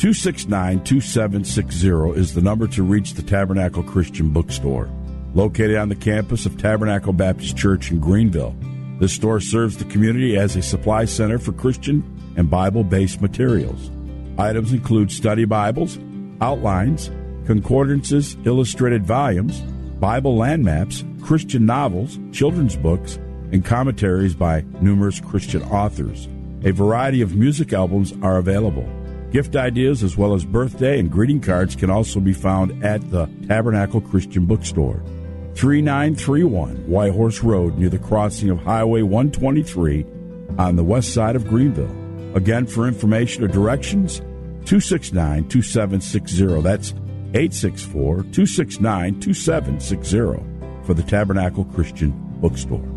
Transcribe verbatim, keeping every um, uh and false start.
two six nine, two seven six zero is the number to reach the Tabernacle Christian Bookstore, located on the campus of Tabernacle Baptist Church in Greenville. This store serves the community as a supply center for Christian and Bible-based materials. Items include study Bibles, outlines, concordances, illustrated volumes, Bible land maps, Christian novels, children's books, and commentaries by numerous Christian authors. A variety of music albums are available. Gift ideas as well as birthday and greeting cards can also be found at the Tabernacle Christian Bookstore, thirty-nine thirty-one Whitehorse Road near the crossing of Highway one twenty-three on the west side of Greenville. Again, for information or directions, two six nine, two seven six zero. That's eight six four, two six nine, two seven six zero for the Tabernacle Christian Bookstore.